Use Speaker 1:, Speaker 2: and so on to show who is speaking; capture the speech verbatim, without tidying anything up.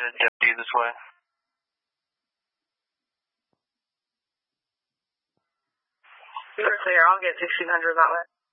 Speaker 1: Deputy this way.
Speaker 2: You're clear. I'll get sixteen hundred that way.